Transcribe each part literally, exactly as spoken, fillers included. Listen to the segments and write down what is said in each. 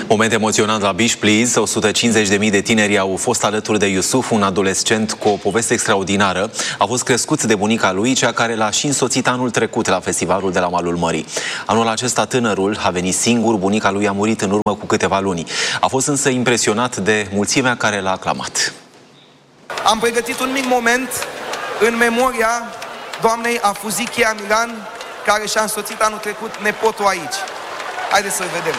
Moment emoționant la Beach Please. o sută cincizeci de mii de tineri au fost alături de Yusuf, un adolescent cu o poveste extraordinară. A fost crescut de bunica lui, cea care l-a și însoțit anul trecut la festivalul de la malul mării. Anul acesta tânărul a venit singur, bunica lui a murit în urmă cu câteva luni. A fost însă impresionat de mulțimea care l-a aclamat. Am pregătit un mic moment în memoria doamnei Afuzichia Milan, care și-a însoțit anul trecut nepotul aici. Haideți să-l vedem.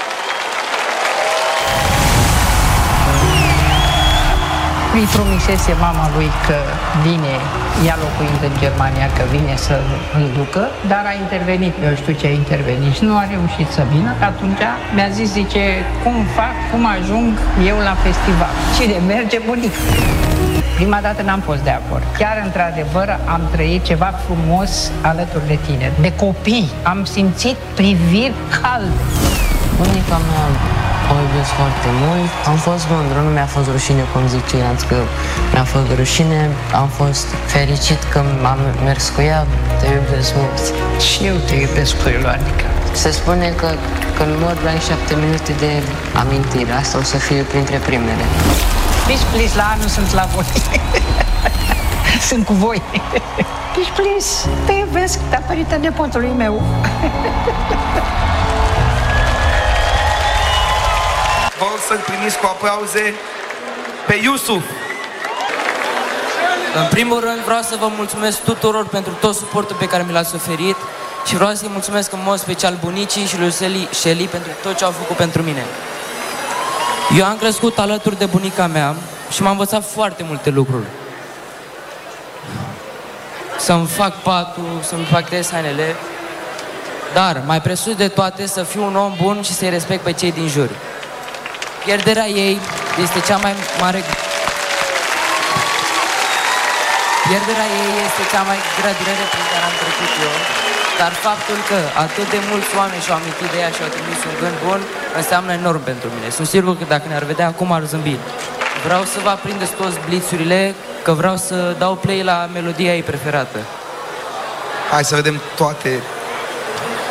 Îi promisese mama lui că vine, ea locuind în Germania, că vine să îl ducă, dar a intervenit, eu știu ce a intervenit și nu a reușit să vină. Atunci mi-a zis, zice, cum fac, cum ajung eu la festival? Cine merge, bunica? Prima dată n-am fost de acord. Chiar, într-adevăr, am trăit ceva frumos alături de tine, de copii. Am simțit priviri calde. Bunica mea o iubesc foarte mult. Am fost mândru, nu mi-a fost rușine, cum zic ceilalți, că mi-a fost rușine. Am fost fericit că am mers cu ea. Te iubesc mult. Și eu te iubesc cu Ioanica. Se spune că când mor ai șapte minute de amintire. Asta o să fie printre primele. Beach Please, la anul sunt la voi. Sunt cu voi. Beach Please, te iubesc datorită nepotului meu. Vă rog să-l primiți cu aplauze pe Yusuf. În primul rând vreau să vă mulțumesc tuturor pentru tot suportul pe care mi l-ați oferit și vreau să-i mulțumesc în mod special bunicii și lui Shelly pentru tot ce au făcut pentru mine. Eu am crescut alături de bunica mea și m-a învățat foarte multe lucruri. Să-mi fac patul, să-mi fac hainele, dar mai presus de toate să fiu un om bun și să-i respect pe cei din jur. Pierderea ei este cea mai mare... Pierderea ei este cea mai grea durere prin care am trecut eu, dar faptul că atât de mulți oameni și-au amintit de ea și au trimis un gând bun înseamnă enorm pentru mine. Sunt sigur că dacă ne-ar vedea acum ar zâmbi. Vreau să vă aprindeți toți blițurile, că vreau să dau play la melodia ei preferată. Hai să vedem toate